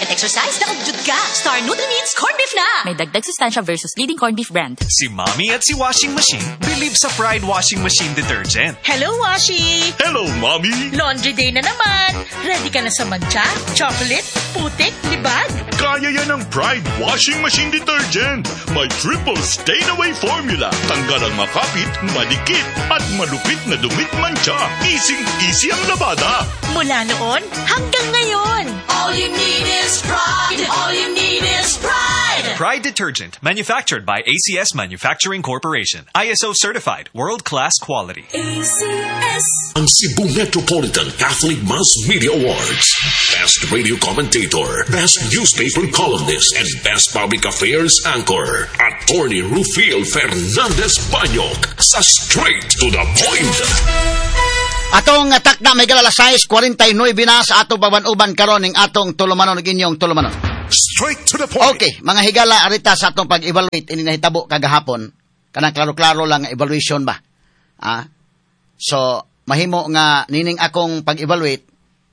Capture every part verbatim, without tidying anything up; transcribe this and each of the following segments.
exercise na ugjud ka. Star Nutri-Minis Corned Beef na. May dagdag sustansya versus leading corned beef brand. Si Mommy at si Washing Machine believe sa Pride Washing Machine Detergent. Hello, Washi! Hello, Mommy! Laundry day na naman. Ready ka na sa mancha, chocolate, putik, libag? Kaya yan ang Pride Washing Machine Detergent. May triple stain-away formula. Tanggal ang makapit, malikit, at malupit na dumit mancha. Easy-easy ang labada. Mula noon hanggang ngayon. All you need is pride. All you need is pride. Pride Detergent, manufactured by A C S Manufacturing Corporation. I S O certified, world-class quality. A C S. Ang Cebu Metropolitan Catholic Mass Media Awards. Best Radio Commentator, Best Newspaper Columnist, and Best Public Affairs Anchor. Attorney Rufil Fernandez Banyok sa Straight to the Point. Atong atak na may galala size forty-nine na sa atong baban-uban karon ning atong tulumanon ug inyong tulumanon. Straight to the point. Okay, mga higala arita sa atong pag-evaluate ini nahitabo kagahapon. Kanang klaro-klaro lang nga evaluation ba. Ah. So, mahimo nga nining akong pag-evaluate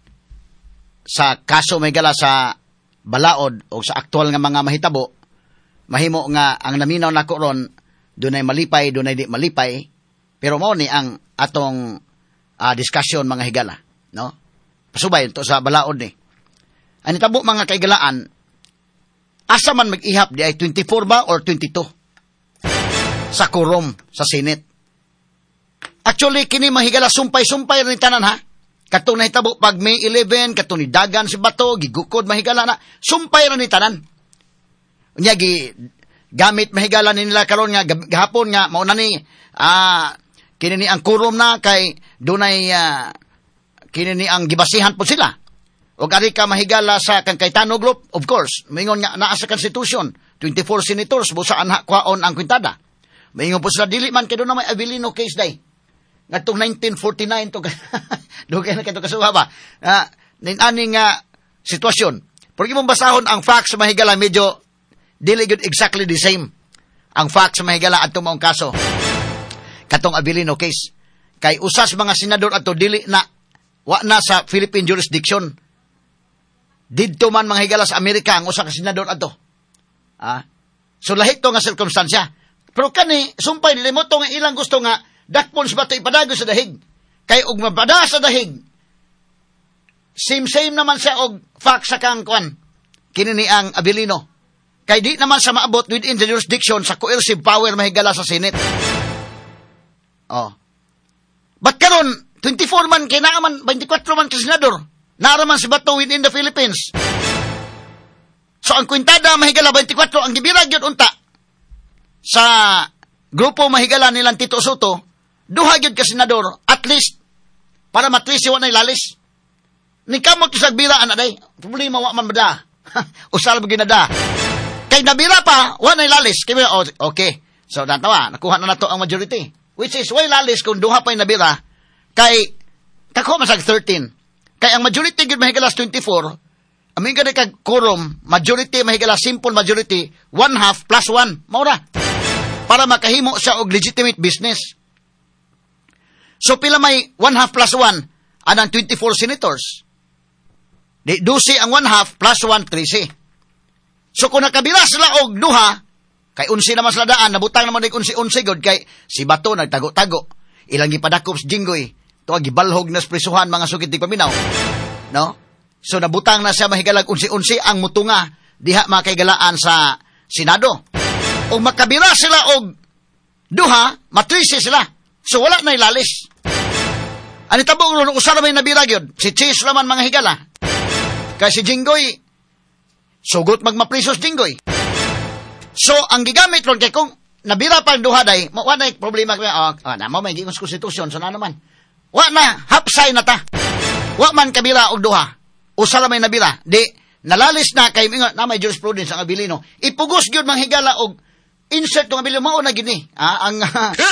sa kaso may gala sa balaod o sa aktual nga mga mahitabo. Mahimo nga ang naminaw nako ron dunay malipay, dunay di malipay. Pero mao ni ang atong Uh, discussion mga higala, no? Pasubay to sa balaod ni. Ani tabo mga kaigalaan, asa man mag-ihap di ay twenty-four ba or twenty-two sa quorum sa Senate. Actually kini mahigala sumpay-sumpay rin tanan ha. Katong nahitabo pag May eleven katong ni dagan si bato gigukod mahigala na sumpay rin tanan. Unya gi gamit mahigala nila karon nga gahapon nga mao na ni ah kini ni ang quorum na kay dunay uh, kini ni ang gibasihan po sila. O ari ka mahigala sa kang Cayetano Group, of course, maingon nga naa sa constitution, twenty-four senators busaan ha kwaon ang kwintada. Maingon po sila dili man kay do na may Avelino case day. Ngadtong nineteen forty-nine to dugay na kay to kasuha ba. Uh, nin aning uh, sitwasyon. Pero imong basahon ang facts sa mahigala medyo dili good exactly the same. Ang facts sa mahigala adto maong kaso. Katong Avelino case. Kay usas mga senador ato dili na wa na sa Philippine jurisdiction. Didto man mga higala sa Amerika ang usa ka senador ato. Ah. So lahi to nga sirkumstansya. Pero kani sumpay dili mo to nga ilang gusto nga dakpon sa bato ipadago sa dahig. Kay og mapada sa dahig. Same same naman sa og fact sa kang kwan. Kini ni ang Avelino. Kay di naman sa maabot within the jurisdiction sa coercive power mahigala sa Senate. Oh. Ba't karon twenty-four man kay naaman twenty-four man ka senador. Naaraman si bato within the Philippines. So ang kwintada mahigala twenty-four ang gibirag yun unta sa grupo mahigala nilang Tito Soto, duha gyud ka senador at least para matrisi wa nay lalis. Ni kamot sa bira ana day. Problema wa man bada. Usal mo ginada. Kay nabira pa wa nay lalis. Kay oh, okay. So natawa, nakuha na nato ang majority. Which is, way lalis kung duha pa'y nabira, kay, tako masag thirteen. Kay ang majority yun mahigalas twenty-four, amin ka na kag quorum, majority mahigalas simple majority, one half plus one, maura. Para makahimo siya og legitimate business. So pila may one half plus one, anang twenty-four senators. Di, dusi ang one half plus one, trisi. So kung nakabira sila og duha, kay unsi naman sila daan, nabutang naman ng unsi-unsi god, kay si Bato nagtago-tago. Ilang gipadakop si Jinggoy, to gibalhog na prisuhan mga sukit di paminaw. No? So nabutang na siya mahigalag unsi-unsi ang mutunga, diha makaigalaan sa Senado. O makabira sila og duha, matrisi sila. So wala na ilalis. Ani tabong ron, usara may nabira gyud si Chis laman mga higala. Kay si Jinggoy, sugot magmaprisos Jinggoy. So, ang gigamit ron, kay kung nabira pa ang duha day, wa na problema, oh, oh, na mo may gingos konstitusyon, so na naman. Wa na, hapsay na ta. Wa man kabira og duha. Usa may nabira. Di, nalalis na, kay mingo, na may jurisprudence ang Avelino. Ipugos gyud mang higala og insert tong Avelino, mao na gini. Ah, ang...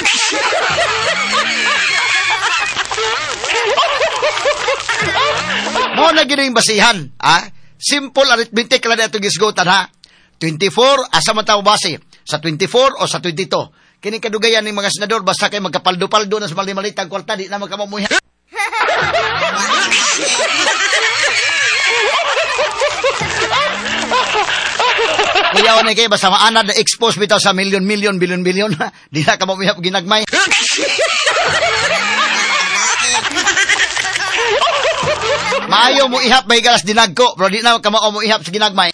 mao na gini yung basihan. Ah, simple arithmetic lang na itong gisgotan, ha? twenty-four, asa man tao base? Sa twenty-four o sa twenty-two? Kini kadugayan ng mga senador, basta kay magkapaldo-paldo na sa mali-malitang kwarta, di na magkamamuhay. Bitaw ni kay basta maana na expose bitaw sa million million billion billion. Di na ka mamihap ginagmay. Maayo mo ihap may galas dinagko, pero di na ka mao mo ihap sa ginagmay.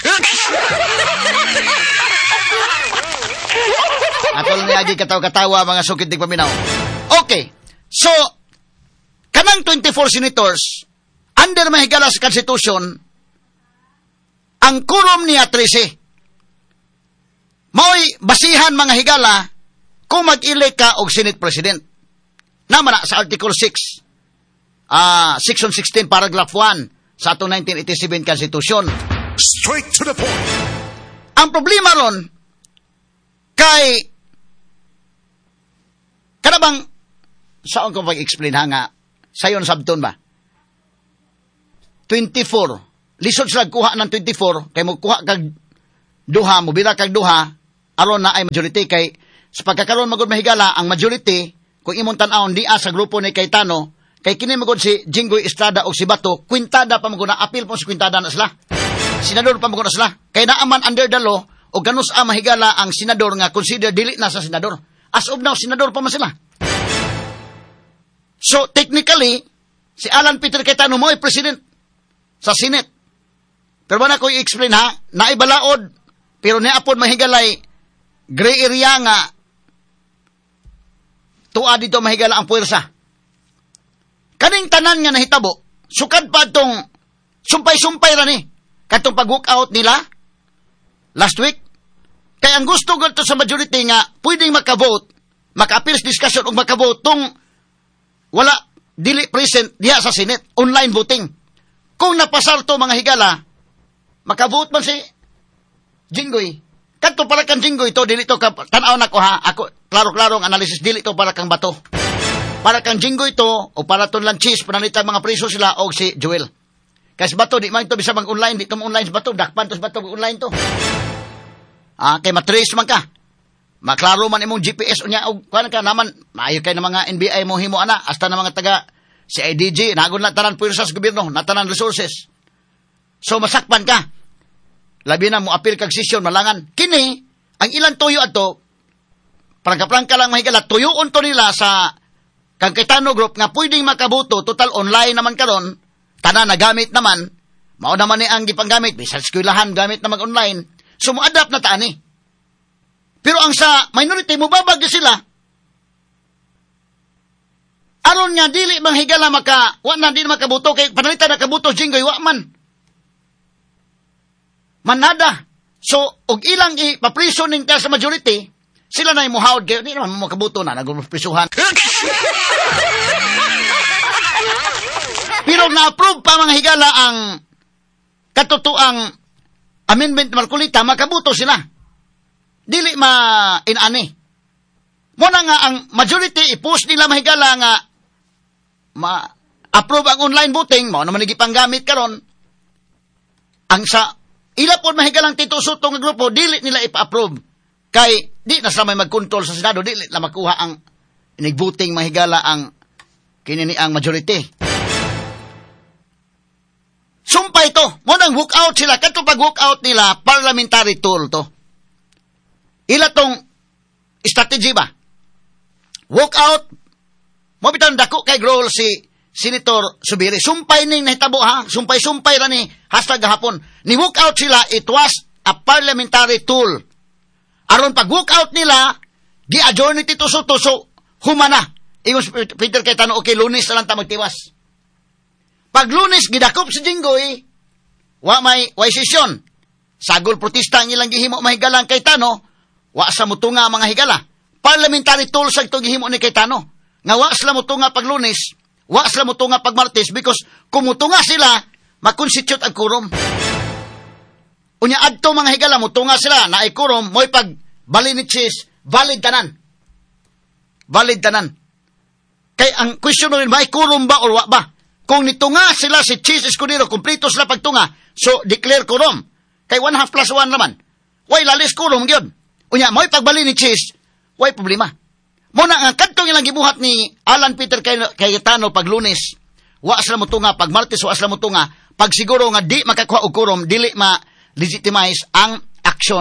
Atol ni agi kataw-katawa mga sukid dig paminaw. Okay. So, kanang twenty-four senators under mahigala sa Constitution, ang quorum niya trese. Mao'y basihan mga higala kung mag-elect ka og Senate President. Naman na sa Article six, uh, Section sixteen, Paragraph one sa atong nineteen eighty-seven Constitution. Straight to the point. Ang problema ron, kay kanabang saan ko pag-explain ha nga sayon sabton ba twenty-four lisod sila kuha ng twenty-four kay mo kuha kag duha mo bila kag duha aron na ay majority kay sa pagkakaroon magud mahigala ang majority kung imong tan-awon diha sa grupo ni Cayetano kay kini magud si Jinggoy Estrada o si Bato kwintada pa magud na appeal po si kwintada na sila senador pa magud na sila kay naaman under the law o ganus a mahigala ang senador nga consider dili na sa senador as of now senador pa man sila. So, technically, si Alan Peter Cayetano mo ay president sa Senate. Pero ba na ko i-explain ha, naibalaod, pero niapod mahigalay, gray area nga, tuwa dito mahigala ang puwersa. Kaning tanan nga nahitabo, sukad pa itong sumpay-sumpay ra ni, katong pag-walk out nila, last week, kaya ang gusto ko sa majority nga, pwedeng makavote, maka-appeals discussion o makavote tong wala, dili present diha sa Senate, online voting. Kung napasar to mga higala, makavote man si Jinggoy. Kadto pala kang Jinggoy to, dili to ka, tanaw na ko ha, ako, klaro-klaro ang analysis, dili to para kang Bato. Para kang Jinggoy to, o para to lang cheese, panalitan mga preso sila, o si Joel. Kasi Bato, di man to bisa mag online, di to online si Bato, dakpan to si Bato, online to. Ah, kay matrace man ka. Maklaro man imong G P S unya og kuan ka naman maayo kay na mga N B I mo himo ana hasta na mga taga si I D G nagon na tanan puwersa sa gobyerno na tanan resources. So masakpan ka. Labi na mo apil kag session malangan. Kini ang ilang tuyo ato prangka-prangka lang mahigala tuyoon to nila sa kang Cayetano group nga pwedeng makabuto total online naman karon tanan nagamit naman mao naman ni ang gipanggamit bisan eskwelahan gamit na mag-online. So mo adapt na ta ani. Pero ang sa minority mo babag sila. Aron nga dili mang higala maka wa na di makabuto kay panalitan na kabuto Jinggoy wa man. Manada. So og ilang ipapriso ning ta sa majority, sila na imuhawd kay di naman mo makabuto na nagprisuhan. Pero na-approve pa mga higala ang katotoang amendment Marcolita makabuto sila. Dili ma inani. Muna nga ang majority i-post nila mahigala nga ma-approve ang online voting mo naman nagipanggamit karon. Ang sa ila pod mahigalang Tito Soto nga grupo dili nila ipa-approve kay di na sila may mag-control sa Senado dili na makuha ang inig-voting mahigala ang kinini ang majority. Sumpay to. Muna walk out sila kadto pag walk out nila parliamentary tool to. Ila tong strategy ba? Walk out. Mo bitan dako kay role si Senator Subiri. Sumpay ning nahitabo ha. Sumpay-sumpay ra ni hashtag gahapon. Ni walk out sila, it was a parliamentary tool. Aron pag walk out nila, gi-adjourn ni Tito Soto so humana. Ingon si Peter Cayetano, okay, Lunes na lang ta magtiwas. Pag Lunes gidakop si Jinggoy, wa may way session. Sagol protesta ang ilang gihimo mahigalang Cayetano. Wa sa mutunga mga higala. Parliamentary tools ang itong gihimo ni Cayetano. Nga wa sila mutunga pag Lunes, wa sila mutunga pag Martes because kung mutunga sila, makonstitute ang quorum. Unya adto mga higala, mutunga sila na ay quorum, mo'y pag balinichis, valid tanan. Valid tanan. Kay ang question mo rin, may quorum ba o wa ba? Kung nitunga sila si Chis Escudero, kumplito sila pagtunga, so declare quorum. Kay one half plus one naman. Way lalis quorum gyud. Unya, mo'y pagbali ni Chis, way problema. Muna nga, kadtong ilang gibuhat ni Alan Peter Cayetano pag Lunes, wa sila mutunga, pag Martes, wa sila mutunga, pag siguro nga di makakuha og quorum, dili ma-legitimize ang action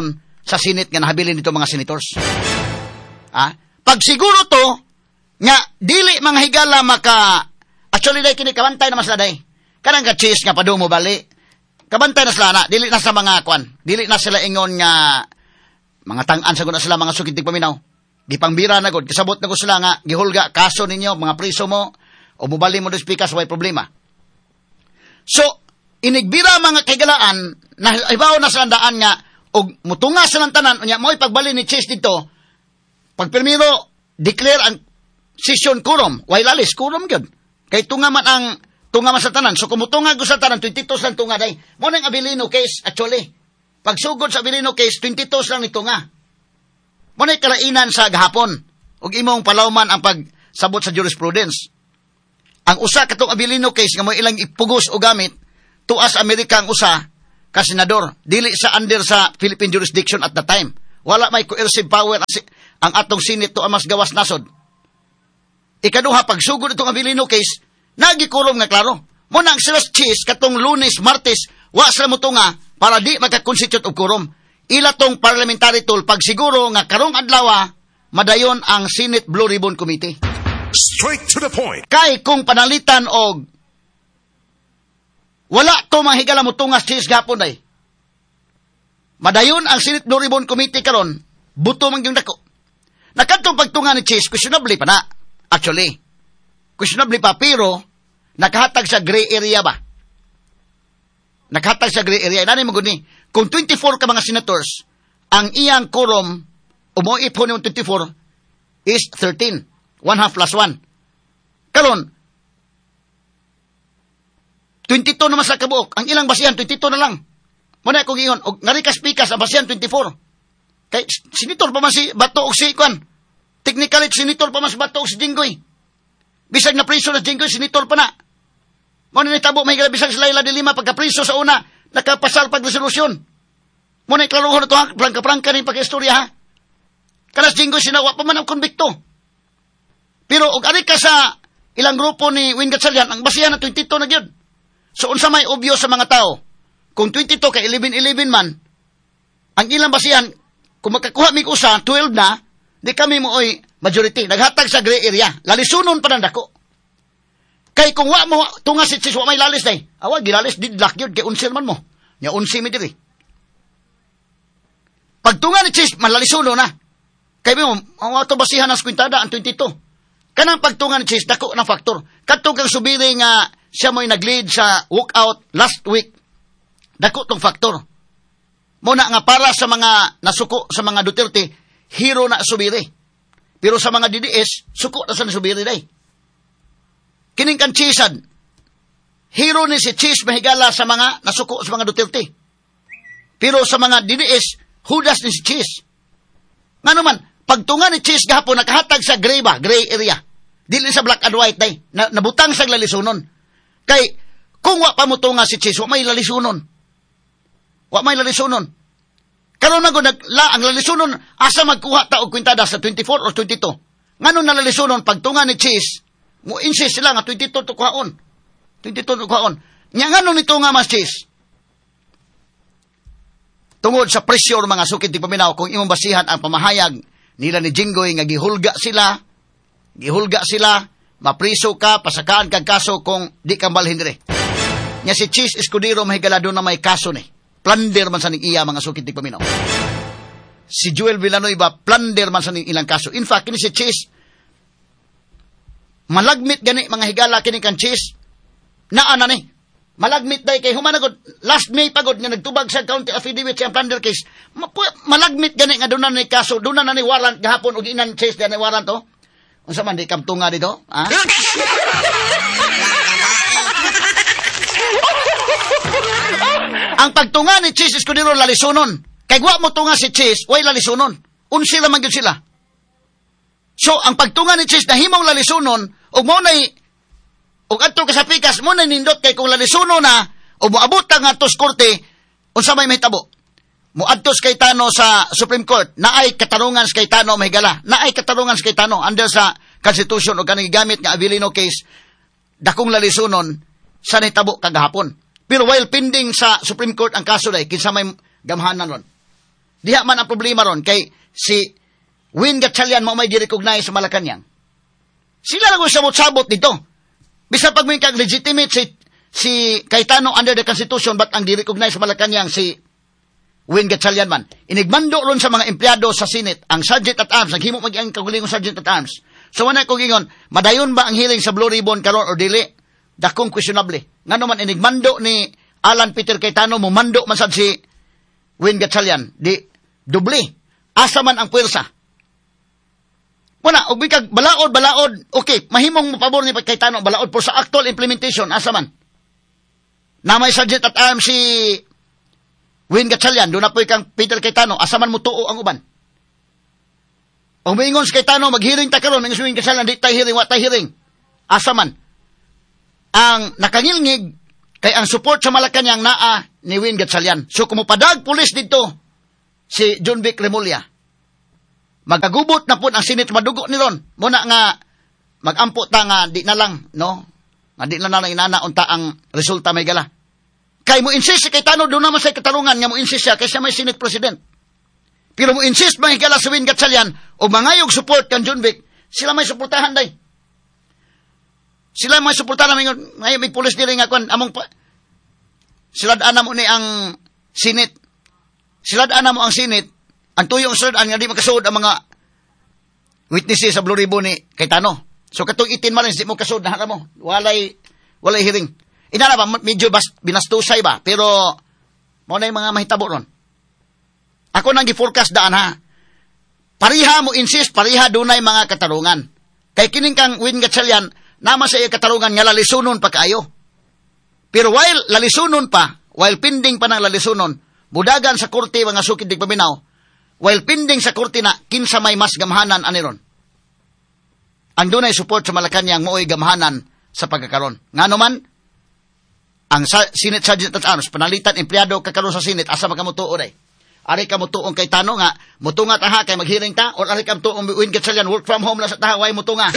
sa Senate nga nahabilin dito mga senators. Ah, pag siguro to nga dili mga higala maka actually day kini kabantay na mas laday. Kanang ka cheese nga padu mo bali. Kabantay na sila na, dili na sa mga kwan. Dili na sila ingon nga mga tang-an sa na sila mga sukitig paminaw. Gipangbira na gud, kasabot na ko sila nga gihulga kaso ninyo mga priso mo o mubali mo do speakers way problema. So, inigbira mga kagalaan na ibaw na sa daan nga og mutunga sa ng tanan unya mo'y pagbali ni cheese dito. Pag primero declare ang session quorum, way lalis quorum gyud. Kay tunga man ang tunga man sa tanan. So kumutunga ko sa tanan twenty-two lang tunga day. Mo nang Abilino case actually. Pag sugod sa Abilino case twenty-two lang ni tunga. Mo nay kalainan sa gahapon ug imong palawman ang pagsabot sa jurisprudence. Ang usa katong Abilino case nga mo ilang ipugos o gamit tuas Amerika ang usa ka senador dili sa under sa Philippine jurisdiction at the time. Wala may coercive power ang atong Senate to amas gawas nasod. Ikaduha, pagsugod itong Abilino case, nagikulong nga klaro. Muna ang sila cheese, katong Lunes, Martes, wa sila mo nga, para di makakonstitute of quorum. Ila tong parliamentary tool, pag siguro nga karong adlawa, madayon ang Senate Blue Ribbon Committee. Straight to the point. Kay kung panalitan og wala to mga higala mo tungas cheese gapon day. Madayon ang Senate Blue Ribbon Committee karon, buto man yung dako. Nakatong pagtunga ni cheese, questionably pa na. Actually, questionably pa, pero nakahatag sa gray area ba? Nakahatag sa gray area. Inani mo guni, kung twenty-four ka mga senators, ang iyang quorum, umuip ho yung twenty-four, is thirteen. One half plus one. Karon, twenty-two naman sa kabuok. Ang ilang basihan, twenty-two na lang. Muna kong iyon, o ngarikas pikas, ang basihan, twenty-four. Kay, sinitor pa man si Bato o si Kwan. Technically, sinitor pa mas Bato o si Jinggoy. Bisag na priso na Jinggoy, sinitor pa na. Muna nitabo, may bisag sila ila dilima, pagka-priso sa una, nakapasal pag-resolusyon. Muna iklaruhon na ito, ha? Prangka-prangka rin pag-istorya, ha? Kanas Jinggoy, sinawa pa man ang konbikto. Pero, og ari ka sa ilang grupo ni Wing Gatchalian, ang basihan na twenty-two na yun. So, unsa may obvious sa mga tao, kung twenty-two ka eleven eleven man, ang ilang basihan, kung makakuha mig usa, twelve na, di kami mo oy majority. Naghatag sa gray area. Lalisunon pa ng dako. Kay kung wa mo, tunga si Chis, wa may lalis day. Awa, gilalis, didlak yun, kay unsil man mo. Nya unsi mi diri. Pag tunga ni Chis, malalisuno na. Kay mo, ang ato basihan ng skwintada, ang twenty-two. Kanang pagtunga ni Chis, dako na faktor. Katong kang subiri nga, siya mo'y nag-lead sa walkout last week. Dako tong faktor. Muna nga para sa mga nasuko sa mga Duterte, hero na subiri. Pero sa mga D D S, suko na sa nasubiri day. Kining kan Chisad, hero ni si Chis mahigala sa mga nasuko sa mga Duterte. Pero sa mga D D S, hudas ni si Chis. Nga naman, pagtunga ni Chis gahapon, nakahatag sa gray ba, gray area. Dili sa black and white day, na, nabutang sa lalisunon. Kay, kung wa pa mo tunga si Chis, wa may lalisunon. Wa may lalisunon. Karon na nag la ang lalisunon asa magkuha ta og kwintada sa twenty-four or twenty-two. Ngano na lalisunon pagtunga ni Chis, mo insist sila nga twenty-two to kuhaon. twenty-two to kuhaon. Nya ngano nito nga mas Chis? Tungod sa pressure mga sukid ti paminaw kung imong basihan ang pamahayag nila ni Jinggoy nga gihulga sila, gihulga sila, mapriso ka, pasakaan kag kaso kung di ka balhin dire. Nya si Chis Escudero mahigala doon na may kaso ni. Plunder man sa ning iya mga sukid ti paminaw. Si Joel Villanueva plunder man sa ning ilang kaso. In fact, kini si Chis malagmit gani mga higala kini kan Chis. Naa na ni. Malagmit day kay humanagod last May pagod nga nagtubag sa county affidavit sa plunder case. Malagmit gani nga doon na ni kaso, doon na ni warrant gahapon og inan Chis na warrant to. Unsa man di kamtunga dito? Ha? Ang pagtunga ni Chis Escudero lalisunon. Kay wa mo tunga si Chis, way lalisunon. Unsi lamang gyud sila. So ang pagtunga ni Chis na himong lalisunon, ug mo nay ug adto ka sa pikas mo nay nindot kay kung lalisunon na ug moabot ta nga tos korte, unsa may mahitabo? Moadtos kay Tano sa Supreme Court, naay katarungan sa kay Tano mahigala. Naay katarungan sa kay Tano under sa Constitution o kanang gamit nga Abilino case, dakong lalisunon sa nahitabo kagahapon. Pero while pending sa Supreme Court ang kaso day, kinsa may gamhanan ron. Diha man ang problema ron kay si Win Gatchalian mo may di-recognize sa Malacanang. Sila lang ang sabot-sabot dito. Bisa pag may kag legitimate si, si Cayetano under the Constitution, but ang di-recognize sa Malacanang si Win Gatchalian man. Inigmando ron sa mga empleyado sa Senate, ang Sergeant at Arms, naghimo mag-ang kagulingong Sergeant at Arms. So, wala kong ingon, madayon ba ang hearing sa Blue Ribbon karon or dili? Dakong questionable. Nga naman, inigmando ni Alan Peter Cayetano, mumando man sad si Win Gatchalian. Di, dubli. Asa man ang pwersa. Wala, og bigag balaod, balaod, okay, mahimong mapabor ni Cayetano, balaod po sa actual implementation, asa man. Na may Sergeant at Arms si Win Gatchalian, doon na po ikang Peter Cayetano, asa man mo tuo ang uban. O maingon si Cayetano, mag-hearing ta karon, maingon si Win Gatchalian, di tayo hearing, wa tayo hearing. Asa man. Ang nakangilngig kay ang support sa Malacanang naa ni Win Gatchalian. So kumupadag pulis dito si John Vic Remulla. Magagubot na po ang Senate madugo ni ron. Muna nga magampo ta nga di na lang, no? Nga di na lang inana unta ang resulta may gala. Kay mo insist si Cayetano doon naman sa katarungan nga mo insist siya kaysa may Senate President. Pero mo insist may higala sa Win Gatchalian o mangayog support kan John Vic, sila may suportahan day. Sila may suportahan namin ngayon may pulis nila nga kung among pa. Sila daan mo ni ang Senate. Sila daan mo ang Senate. Ang tuyong sila daan nga di magkasud ang mga witnesses sa Blue Ribbon ni Cayetano. So katong eighteen Marines di mo kasud na mo. Walay walay hearing. Inana ba medyo bas, binastusay ba? Pero mo na yung mga mahitabo ron. Ako nang gi-forecast daan ha. Pariha mo insist, pariha dunay mga katarungan. Kay kining kang Win Gatchalian, nama sa iya katarungan nga lalisunon pa kaayo. Pero while lalisunon pa, while pending pa ng lalisunon, budagan sa korte mga sukid dig paminaw, while pending sa korte na kinsa may mas gamhanan aniron. Ang dunay support sa Malacanang mooy gamhanan sa pagkakaron. Ngano man ang Senate Sergeant at Arms panalitan empleyado kakaron sa Senate asa makamutuo day. Ari ka mutuong Cayetano nga mutunga ta ha kay maghearing ta or ari ka mutuong Win Gatchalian work from home la sa ta way mutunga.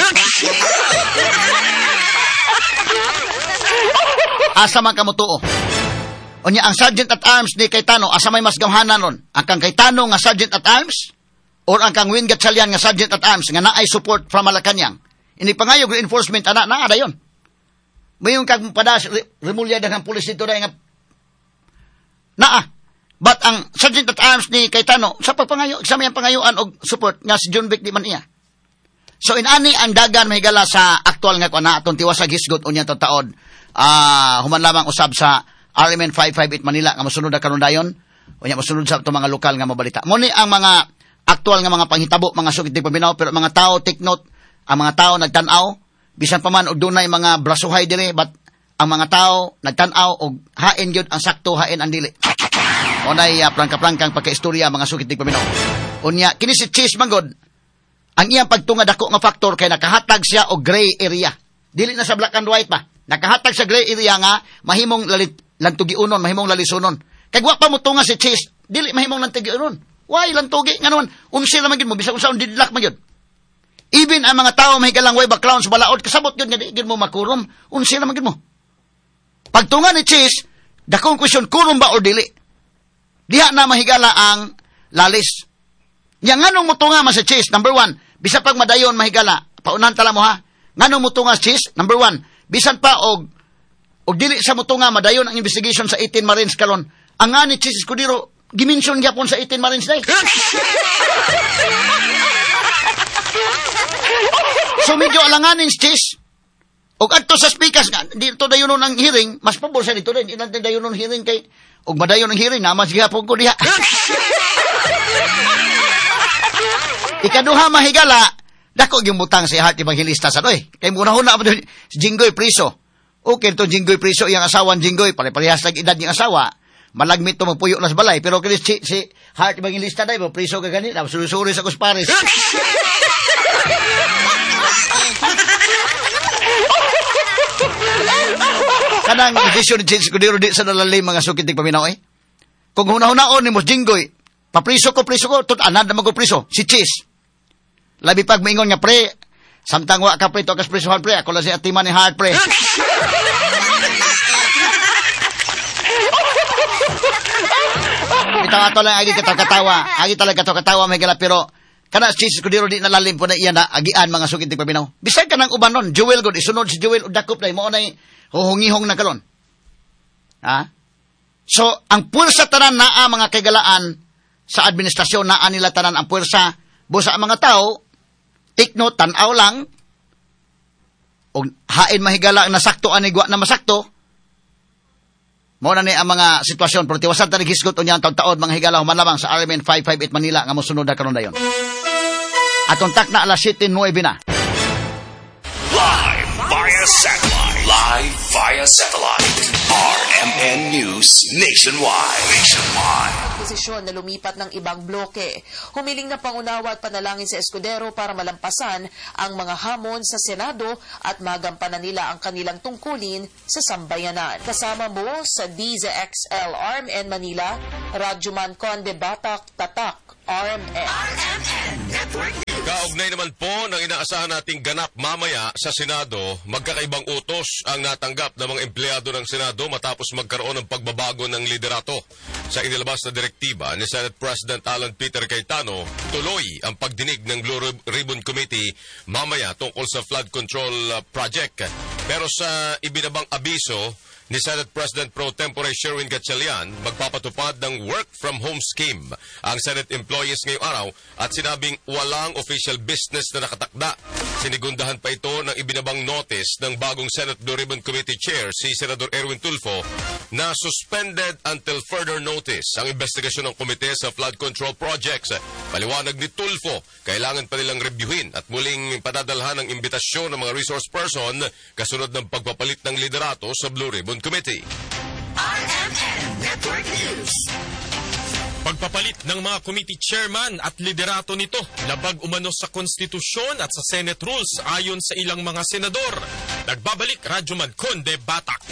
Asa man ka mutuo. Unya ang Sergeant at Arms ni Cayetano asa may mas gamhanan ron? Ang kang Cayetano nga Sergeant at Arms or ang kang Win Gatchalian nga Sergeant at Arms nga naay support from Malacanang. Ini pangayog reinforcement ana na ada yon. Mayon kag padas Remulla daghang pulis dito day nga naa. But ang Sergeant at Arms ni Cayetano sa pagpangayo sa mayang pangayuan og support nga si John Vic di man iya. So inani ang dagan mahigala sa aktual nga kuan na atong tiwasag hisgot unya to taon. Ah, uh, human lamang usab sa R M N five five eight Manila nga mosunod na karon dayon. Unya mosunod sa to mga lokal nga mabalita. Mo ni ang mga aktual nga mga panghitabo, mga sugid di paminaw, pero mga tao take note, ang mga tao nagtan-aw bisan pa man og dunay mga brasuhay dire, but ang mga tao nagtan-aw og hain gyud ang sakto, hain ang dili. Onay uh, prangka-prangkang pagkaistorya mga sugid di paminaw. Unya kini si Cheese Manggod, ang iyang pagtungad ako nga faktor kay nakahatag siya og gray area. Dili na sa black and white pa. Nakahatag sa gray area nga mahimong lalit lantugiunon, mahimong lalisunon. Kay wa pa mo tunga si Cheese, dili mahimong lantugiunon. Why lantugi nga naman unsi ra man gyud mo bisag unsa didlak man gyud. Even ang mga tao mahigalang way background sa balaod kasabot gyud nga di gyud mo makurom, unsi ra man gyud mo. Pagtunga ni Cheese, dakong question kurom ba or dili? Diha na mahigala ang lalis. Nya nganong mutunga man sa Cheese? Number one, bisa pag madayon mahigala. Paunahan tala mo ha. Nganong mutunga sa Cheese? Number one, bisan pa og og dili sa mutunga madayon ang investigation sa eighteen Marines karon. Ang nga ni Cheese Escudero gimension gyapon sa eighteen Marines day. So medyo alanganin si Cheese. Og adto sa speakers nga dito dayon ang hearing, mas pabor sa dito din. Ilan dayon ang hearing kay og madayon ang hearing naman siya po ko diha. Ikaduha mahigala, dako yung butang si Heart Evangelista sa doy. Kay muna-huna pa si Jinggoy Priso. Okay to Jinggoy Priso, iyang asawan Jinggoy, pare-parehas lang edad ng asawa. Malagmit to magpuyo na sa balay. Pero kaya si, si Heart Evangelista day, Priso ka ganit, suri-suri sa kuspares. Kanang vision change ko diro di sa nalalim mga sukitig paminaw eh. Kung hunahunahon ni Mos Jinggoy, papriso ko, priso ko, tut anad na mag-priso, si Cheese. Labi pag maingon nga pre, samtang wa ka pre, to kas prisohan pre, ako lang si atiman ni Heart pre. ato lang agi katawa, agi talaga katawa may gala pero kana si Escudero di nalalim po na iya na agian mga sugid ti paminaw. Bisag ka nang uban nun, Joel god isunod si Joel udakop dai mo nay huhungihong na karon. Ha? So ang pwersa tanan naa mga kagalaan sa administrasyon naa nila tanan ang pwersa busa ang mga tao tikno tan-aw lang og hain mahigala na sakto ani gwa na masakto. Mao na ni ang mga sitwasyon pero tiwasan ta gisgot unya taon-taon mga higala human lamang sa R M N five five eight Manila nga mosunod na karon dayon. Atong takna alas siete nueve na. Live via satellite. Live via satellite. R M N News Nationwide. Nationwide. Posisyon na lumipat ng ibang bloke. Humiling na pangunawa at panalangin sa Escudero para malampasan ang mga hamon sa Senado at magampanan nila ang kanilang tungkulin sa sambayanan. Kasama mo sa D Z X L R M N Manila, Radyoman Conde Batak Tatak R M N. R M N Network News. Kaugnay naman po ng inaasahan nating ganap mamaya sa Senado, magkakaibang utos ang natanggap ng mga empleyado ng Senado matapos magkaroon ng pagbabago ng liderato. Sa inilabas na direktiba ni Senate President Alan Peter Cayetano, tuloy ang pagdinig ng Blue Ribbon Committee mamaya tungkol sa flood control project. Pero sa ibinabang abiso ni Senate President Pro Tempore Sherwin Gatchalian, magpapatupad ng work from home scheme ang Senate employees ngayong araw at sinabing walang official business na nakatakda. Sinigundahan pa ito ng ibinabang notice ng bagong Senate Blue Ribbon Committee Chair si Senador Erwin Tulfo na suspended until further notice ang investigasyon ng komite sa flood control projects. Paliwanag ni Tulfo, kailangan pa nilang reviewin at muling padadalhan ng imbitasyon ng mga resource person kasunod ng pagpapalit ng liderato sa Blue Ribbon Committee. R M N Network News. Pagpapalit ng mga committee chairman at liderato nito, labag umano sa konstitusyon at sa Senate rules ayon sa ilang mga senador. Nagbabalik Radyoman Conde Batak.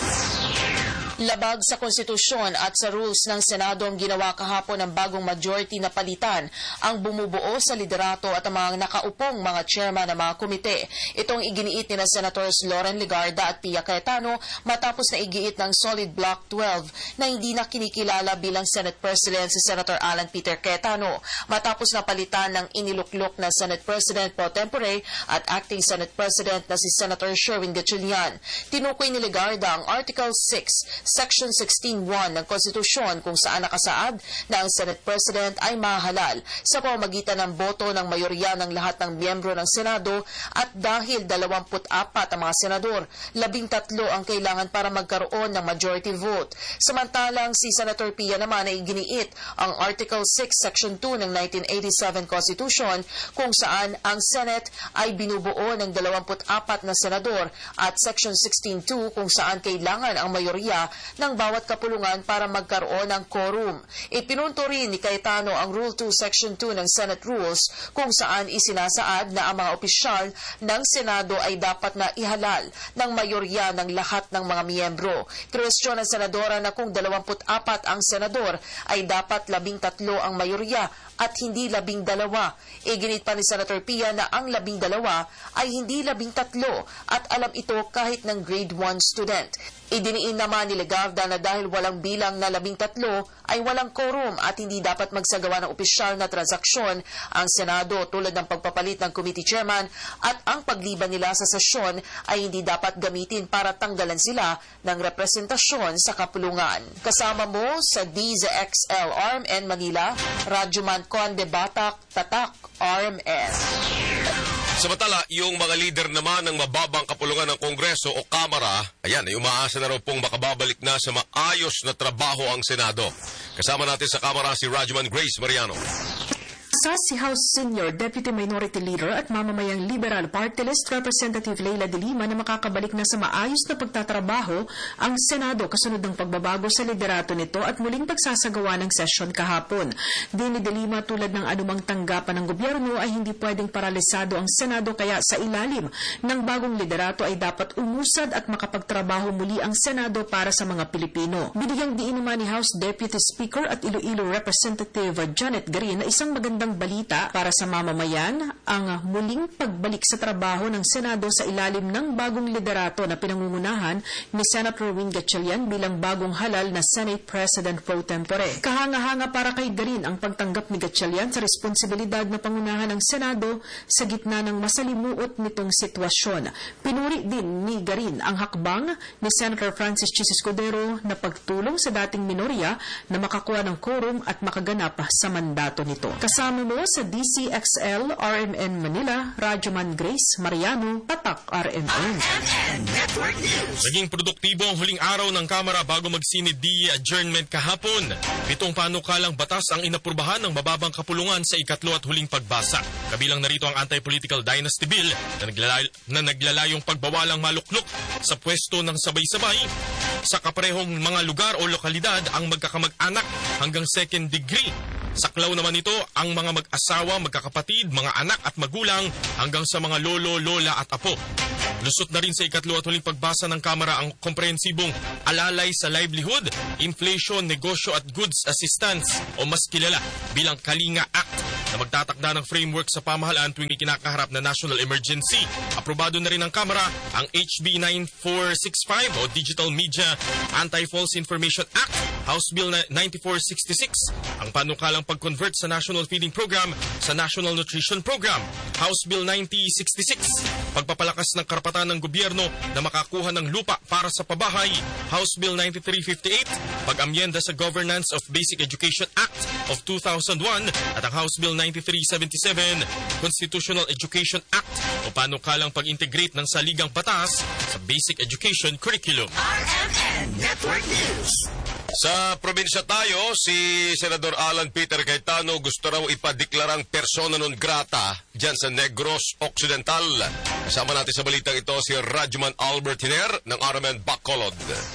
Labag sa konstitusyon at sa rules ng Senado ang ginawa kahapon ng bagong majority na palitan ang bumubuo sa liderato at ang mga nakaupong mga chairman ng mga komite. Itong iginiit ni na Senators Loren Legarda at Pia Cayetano matapos na igiit ng Solid Block twelve na hindi na kinikilala bilang Senate President si Senator Alan Peter Cayetano matapos na palitan ng iniluklok na Senate President Pro Tempore at Acting Senate President na si Senator Sherwin Gatchalian. Tinukoy ni Legarda ang Article six Section sixteen one ng Konstitusyon kung saan nakasaad na ang Senate President ay mahalal sa pamamagitan ng boto ng mayorya ng lahat ng miyembro ng Senado at dahil dalawampu't apat ang mga senador, labing tatlo ang kailangan para magkaroon ng majority vote. Samantalang si Senator Pia naman ay iginiit ang Article six Section two ng nineteen eighty-seven Constitution kung saan ang Senate ay binubuo ng dalawampu't apat na senador at Section sixteen two kung saan kailangan ang mayorya ng bawat kapulungan para magkaroon ng quorum. Ipinunto rin ni Cayetano ang Rule two Section two ng Senate Rules kung saan isinasaad na ang mga opisyal ng Senado ay dapat na ihalal ng mayorya ng lahat ng mga miyembro. Kwestiyon ng senadora na kung dalawampu't apat ang senador ay dapat labing tatlo ang mayorya at hindi labing dalawa. Iginit pa ni Senator Pia na ang labing dalawa ay hindi labing tatlo at alam ito kahit ng grade one student. Idiniin naman ni Legarda na dahil walang bilang na labing tatlo ay walang quorum at hindi dapat magsagawa ng opisyal na transaksyon ang Senado tulad ng pagpapalit ng committee chairman at ang pagliban nila sa sesyon ay hindi dapat gamitin para tanggalan sila ng representasyon sa kapulungan. Kasama mo sa D Z X L R M N Manila, Radyoman Conde Batak Tatak R M N. Samantala, yung mga leader naman ng mababang kapulungan ng Kongreso o Kamara, ayan, ay umaasa na raw pong makababalik na sa maayos na trabaho ang Senado. Kasama natin sa Kamara si Radyoman Grace Mariano. Sa si House Senior Deputy Minority Leader at mamamayang Liberal Party List Representative Leila de Lima na makakabalik na sa maayos na pagtatrabaho ang Senado kasunod ng pagbabago sa liderato nito at muling pagsasagawa ng sesyon kahapon. Din ni de Lima tulad ng anumang tanggapan ng gobyerno ay hindi pwedeng paralisado ang Senado kaya sa ilalim ng bagong liderato ay dapat umusad at makapagtrabaho muli ang Senado para sa mga Pilipino. Binigyang diin naman ni House Deputy Speaker at Iloilo Representative Janet Garin na isang magandang ng balita para sa mamamayan ang muling pagbalik sa trabaho ng Senado sa ilalim ng bagong liderato na pinangungunahan ni Senator Win Gatchalian bilang bagong halal na Senate President pro tempore. Kahanga-hanga para kay Garin ang pagtanggap ni Gatchalian sa responsibilidad na pangunahan ng Senado sa gitna ng masalimuot nitong sitwasyon. Pinuri din ni Garin ang hakbang ni Senator Francis Chis Escudero na pagtulong sa dating minorya na makakuha ng quorum at makaganap sa mandato nito. Kasama mo sa D C X L R M N Manila, Radyoman Grace Mariano, Patak R M N. Naging produktibo ang huling araw ng Kamara bago magsinid D adjournment kahapon. Pitong panukalang batas ang inapurbahan ng mababang kapulungan sa ikatlo at huling pagbasa. Kabilang narito ang Anti-Political Dynasty Bill na, naglalay- na naglalayong pagbawalang maluklok sa pwesto ng sabay-sabay sa kaparehong mga lugar o lokalidad ang magkakamag-anak hanggang second degree. Saklaw naman ito ang mga mag-asawa, magkakapatid, mga anak at magulang hanggang sa mga lolo, lola at apo. Lusot na rin sa ikatlo at huling pagbasa ng Kamara ang komprehensibong alalay sa livelihood, inflation, negosyo at goods assistance o mas kilala bilang Kalinga Act na magtatakda ng framework sa pamahalaan tuwing ikinakaharap na national emergency. Aprobado na rin ng Kamara ang H B nine four six five o Digital Media Anti-False Information Act, House Bill ninety-four sixty-six, ang panukalang pag-convert sa National Feeding Program sa National Nutrition Program, House Bill ninety sixty-six, pagpapalakas ng karapatan ng gobyerno na makakuha ng lupa para sa pabahay, House Bill ninety-three fifty-eight, pag-amyenda sa Governance of Basic Education Act of two thousand one at ang House Bill ninety-three seventy-seven, Constitutional Education Act o panukalang pag-integrate ng saligang batas sa basic education curriculum. R M N Network News. Sa probinsya tayo, si Senador Alan Peter Cayetano gusto raw ipadeklarang persona non grata dyan sa Negros Occidental. Kasama natin sa balitang ito si Radyoman Albert Hiner ng R M N Bacolod.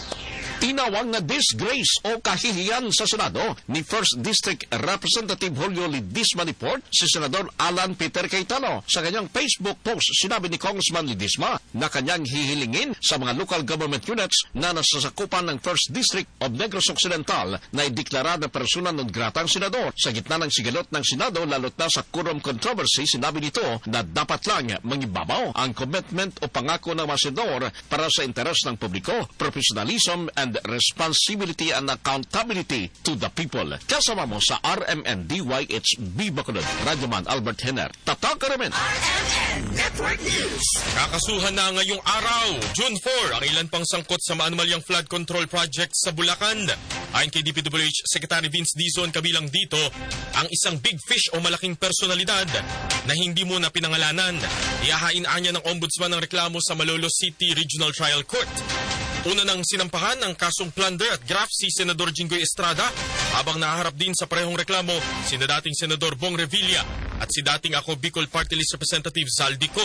Tinawag na disgrace o kahihiyan sa Senado ni First District Representative Julio Ledesma Report si Senador Alan Peter Cayetano. Sa kanyang Facebook post, sinabi ni Congressman Ledesma na kanyang hihilingin sa mga local government units na nasasakupan ng First District of Negros Occidental na ideklara na persona non grata ang senador. Sa gitna ng sigalot ng Senado, lalot na sa quorum controversy, sinabi nito na dapat lang mangibabaw ang commitment o pangako ng mga senador para sa interes ng publiko, professionalism and responsibility and accountability to the people. Kasama mo sa R M N D Y H B Bacolod, Radyoman Albert Hiner, Tatak R M N. R M N Network News. Kakasuhan na ngayong araw, June four, ang ilan pang sangkot sa maanumalyang flood control project sa Bulacan. Ayon kay D P W H Secretary Vince Dizon, kabilang dito ang isang big fish o malaking personalidad na hindi mo na pinangalanan. Ihahain-anya ng Ombudsman ng reklamo sa Malolos City Regional Trial Court. Una nang sinampahan ng kasong plunder at graft si Senador Jinggoy Estrada, habang nahaharap din sa parehong reklamo si dating Senador Bong Revilla at si dating Ako Bicol Party List Representative Zaldico.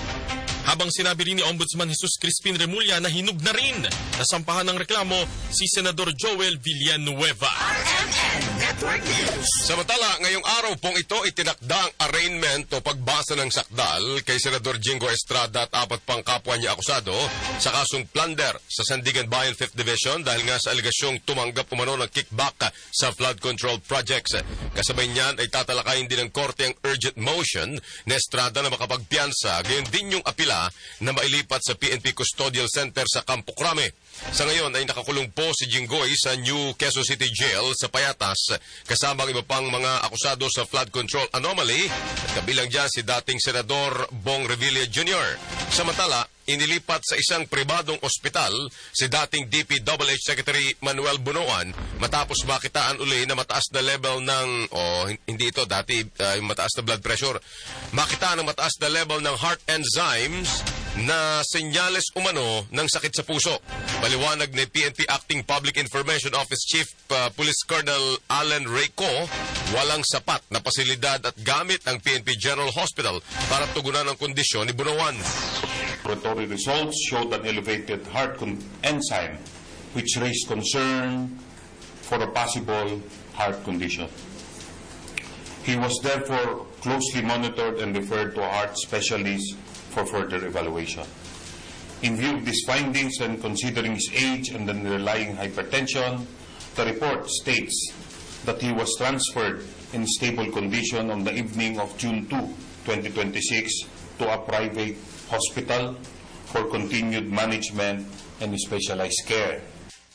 Habang sinabi rin ni Ombudsman Jesus Crispin Remulla na hinug na rin nasampahan ng reklamo si Senador Joel Villanueva. R M N Network News. Samantala, ngayong araw pong ito itinakda ang arraignment o pagbasa ng sakdal kay Senador Jingo Estrada at apat pang kapwa niya akusado sa kasong plunder sa Sandigan Bayan fifth Division dahil nga sa aligasyong tumanggap umano ng kickback sa flood control projects. Kasabay niyan ay tatalakayin din ng korte ang urgent motion ni Estrada na makapagpiansa, gayon din yung apila na mailipat sa P N P Custodial Center sa Campo Crame. Sa ngayon ay nakakulong po si Jinggoy sa New Quezon City Jail sa Payatas kasama ang iba pang mga akusado sa flood control anomaly at kabilang dyan si dating Senador Bong Revilla Junior Samantala, inilipat sa isang pribadong ospital si dating D P W H Secretary Manuel Bunoan matapos makitaan uli na mataas na level ng, oh, hindi ito, dati uh, yung mataas na blood pressure. Makitaan ng mataas na level ng heart enzymes na senyales umano ng sakit sa puso. Paliwanag ni P N P Acting Public Information Office Chief uh, Police Colonel Alan Reyco, walang sapat na pasilidad at gamit ang P N P General Hospital para tugunan ang kondisyon ni Bunoan. Laboratory results showed an elevated heart con- enzyme which raised concern for a possible heart condition. He was therefore closely monitored and referred to a heart specialist for further evaluation. In view of these findings and considering his age and underlying hypertension, the report states that he was transferred in stable condition on the evening of June second, twenty twenty-six to a private hospital for continued management and specialized care.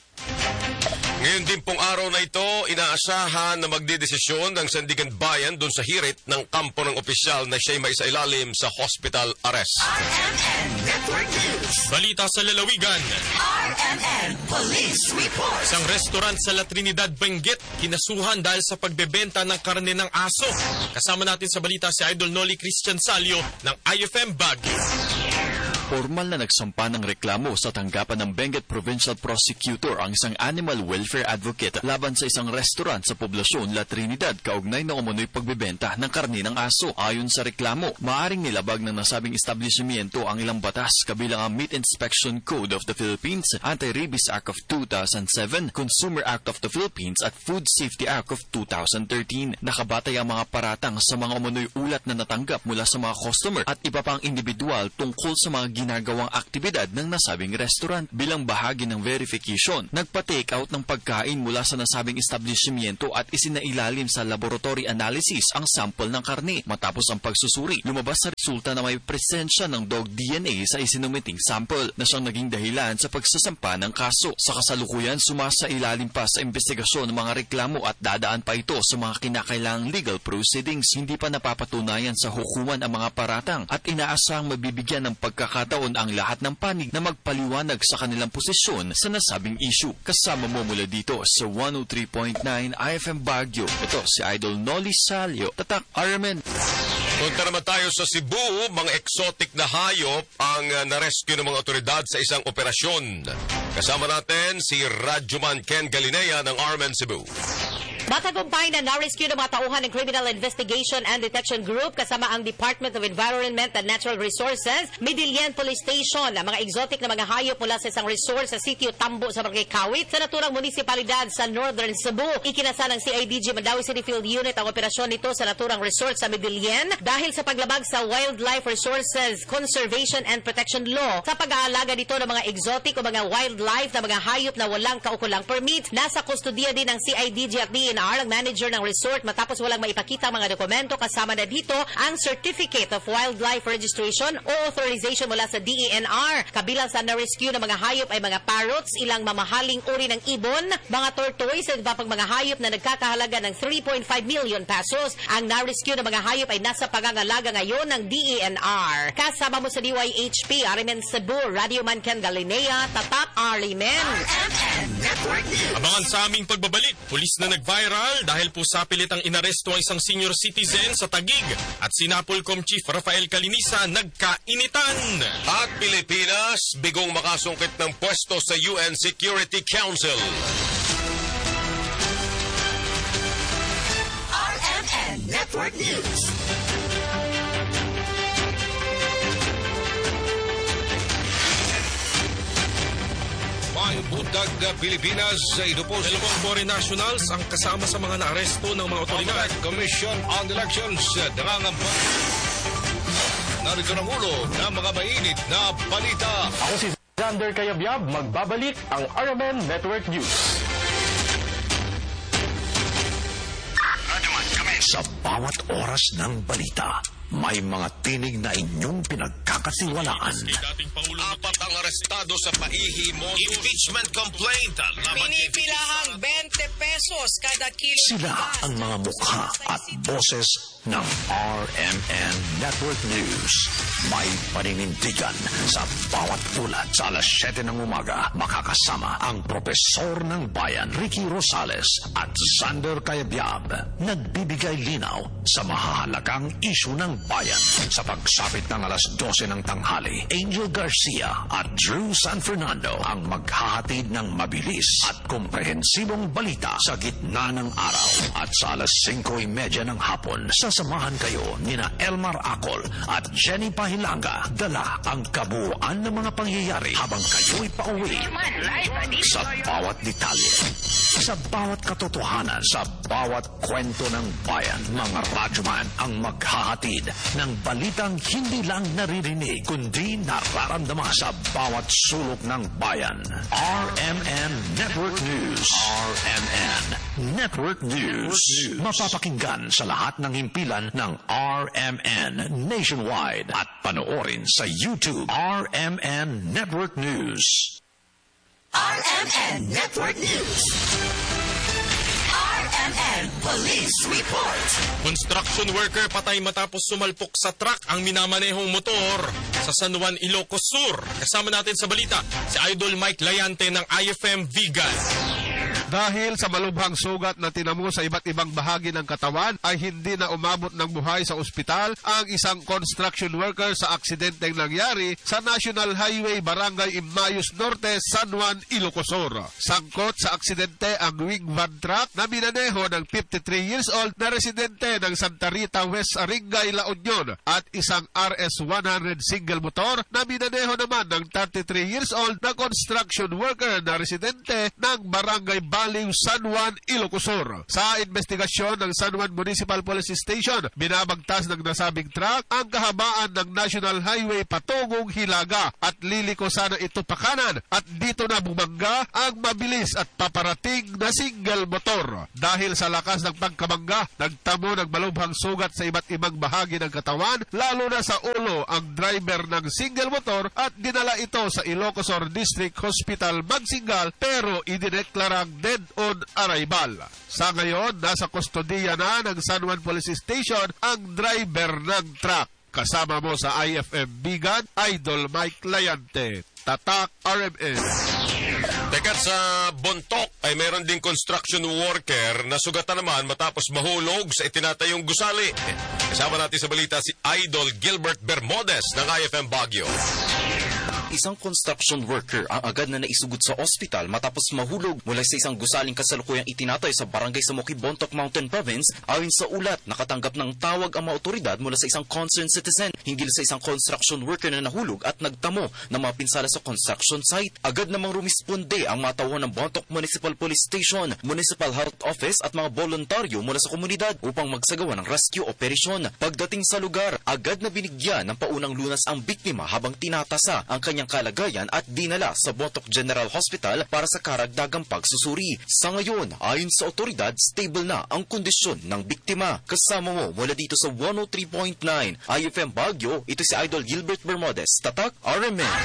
Ngayon din pong araw na ito, inaasahan na magdedesisyon ng Sandigan Bayan doon sa hirit ng kampo ng opisyal na siya'y maisailalim sa hospital arrest. R M N Network News. Balita sa lalawigan. R M N Police Report. Isang restaurant sa La Trinidad, Benguet, kinasuhan dahil sa pagbebenta ng karne ng aso. Kasama natin sa balita si Idol Noli Christian Salio ng I F M Baguio. Formal na nagsampa ng reklamo sa tanggapan ng Benguet Provincial Prosecutor ang isang animal welfare advocate laban sa isang restaurant sa poblasyon La Trinidad kaugnay na umunoy pagbebenta ng karne ng aso. Ayon sa reklamo, maaring nilabag ng nasabing establishmento ang ilang batas kabilang ang Meat Inspection Code of the Philippines, Anti-Rabies Act of two thousand seven, Consumer Act of the Philippines at Food Safety Act of two thousand thirteen. Nakabatay ang mga paratang sa mga umunoy ulat na natanggap mula sa mga customer at iba pang individual tungkol sa mga ginagawang aktibidad ng nasabing restaurant. Bilang bahagi ng verification, nagpa-take out ng pagkain mula sa nasabing establishmento at isinailalim sa laboratory analysis ang sample ng karne. Matapos ang pagsusuri, lumabas sa resulta na may presensya ng dog D N A sa isinumiting sample na siyang naging dahilan sa pagsasampa ng kaso. Sa kasalukuyan, sumasailalim pa sa investigasyon ng mga reklamo at dadaan pa ito sa mga kinakailangang legal proceedings. Hindi pa napapatunayan sa hukuman ang mga paratang at inaasahang mabibigyan ng pagkakataon ang lahat ng panig na magpaliwanag sa kanilang posisyon sa nasabing issue. Kasama mo mula dito sa one oh three point nine I F M Baguio. Ito si Idol Noli Salio, Tatak R M N. Punta naman tayo sa Cebu, mga exotic na hayop ang uh, na-rescue ng mga otoridad sa isang operasyon. Kasama natin si Radyoman Ken Galinea ng R M N Cebu. Matagumpay na na-rescue ng mga tauhan ng Criminal Investigation and Detection Group kasama ang Department of Environment and Natural Resources, Midillian Police Station, ang mga exotic na mga hayop mula sa isang resort sa sitio Tambo sa Barangay Kawit sa naturang munisipalidad sa Northern Cebu. Ikinasa ng C I D G Mandawi City Field Unit ang operasyon nito sa naturang resort sa Midillian dahil sa paglabag sa Wildlife Resources Conservation and Protection Law sa pag-aalaga dito ng mga exotic o mga wildlife na mga hayop na walang kaukulang permit. Nasa kustodiya din ng C I D G at D N R ang manager ng resort matapos walang maipakita mga dokumento. Kasama na dito ang Certificate of Wildlife Registration o Authorization mula sa D E N R. Kabilang sa na-rescue ng mga hayop ay mga parrots, ilang mamahaling uri ng ibon, mga tortoise at iba pang mga hayop na nagkakahalaga ng three point five million pesos. Ang na-rescue ng mga hayop ay nasa pangangalaga ngayon ng D E N R. Kasama mo sa D Y H P, R M N Cebu, Radio Man Ken Galinea, Tatak R M N. Abangan sa aming pagbabalik, pulis na nag-viral dahil po sa pilit ang inaresto ang isang senior citizen sa Taguig at si Napolcom Chief Rafael Calinisa nagkainitan. At Pilipinas, bigong makasungkit ng pwesto sa U N Security Council. R M N Network News. May budag na Pilipinas sa idupos. Dalawang foreign nationals ang kasama sa mga naaresto ng mga otoridad. Commission on Elections nangangampanya. Narito ng ulo ng mga mainit na balita. Ako si Xander Kayabyab, magbabalik ang R M N Network News. Sa bawat oras ng balita, may mga tinig na inyong pinagkakatiwalaan. Apat ang arestado sa paihi modus. Impeachment complaint. Pinipilahang twenty pesos kada kilo. Sila ang mga mukha at boses ng R M N Network News. May paninindigan sa bawat ulat. Sa alas siyete ng umaga, makakasama ang Propesor ng Bayan, Ricky Rosales at Xander Kayabyab. Nagbibigay linaw sa mahahalagang isyu ng bayan. Sa pagsapit ng alas dose ng tanghali, Angel Garcia at Drew San Fernando ang maghahatid ng mabilis at komprehensibong balita sa gitna ng araw. At sa alas singko trenta ng hapon, sasamahan kayo nina Elmar Acol at Jenny Pahilanga. Dala ang kabuuan ng mga pangyayari habang kayo'y pauwi sa bawat detalye. Sa bawat katotohanan, sa bawat kwento ng bayan, mga radyoman ang maghahatid ng balitang hindi lang naririnig, kundi nararamdaman sa bawat sulok ng bayan. R M N Network News. R M N Network News. Mapapakinggan sa lahat ng himpilan ng R M N nationwide at panoorin sa YouTube. R M N Network News. R M N Network News. R M N Police Report. Construction worker patay matapos sumalpok sa truck ang minamanehong motor sa San Juan, Ilocos Sur. Kasama natin sa balita si Idol Mike Layante ng I F M Vigan. Dahil sa malubhang sugat na tinamo sa iba't ibang bahagi ng katawan ay hindi na umabot ng buhay sa ospital ang isang construction worker sa aksidenteng nangyari sa National Highway Barangay Immayos Norte, San Juan, Ilocos Sur. Sangkot sa aksidente ang wing van truck na minaneho ng fifty-three years old na residente ng Santa Rita, West Aringay, La Union at isang R S one hundred single motor na minaneho naman ng thirty-three years old na construction worker na residente ng Barangay Baliw, San Juan, Ilocos Sur. Sa investigasyon ng San Juan Municipal Police Station, binabagtas ng nasabing truck ang kahabaan ng National Highway patungong Hilaga at liliko sana ito pakanan at dito na bumangga ang mabilis at paparating na single motor. Dahil sa lakas ng pagkabangga, nagtamo ng malubhang sugat sa iba't ibang bahagi ng katawan, lalo na sa ulo ang driver ng single motor at dinala ito sa Ilocos Sur District Hospital Magsingal pero idineklarang dead on arrival. Sa ngayon, nasa kustodiya na ng San Juan Police Station ang driver ng truck. Kasama mo sa I F M Bigan, Idol Mike Layante. Tatak R M N. Teka, sa Bontoc ay meron ding construction worker na sugatan naman matapos mahulog sa itinatayong gusali. Kasama natin sa balita si Idol Gilbert Bermudez ng I F M Baguio. Isang construction worker ang agad na naisugot sa ospital matapos mahulog mula sa isang gusaling kasalukuyang itinatay sa barangay sa Moki, Bontoc Mountain Province. Ayon sa ulat, nakatanggap ng tawag ang mga otoridad mula sa isang concerned citizen hinggil sa isang construction worker na nahulog at nagtamo ng mga pinsala sa construction site. Agad namang rumisponde ang mga tauhan ng Bontoc Municipal Police Station, Municipal Health Office at mga voluntaryo mula sa komunidad upang magsagawa ng rescue operation. Pagdating sa lugar, agad na binigyan ng paunang lunas ang biktima habang tinatasa ang kanyang ang kalagayan at dinala sa Bontoc General Hospital para sa karagdagang pagsusuri. Sa ngayon, ayon sa otoridad, stable na ang kondisyon ng biktima. Kasama mo mula dito sa one oh three point nine I F M Baguio, ito si Idol Gilbert Bermudez, Tatak R M N.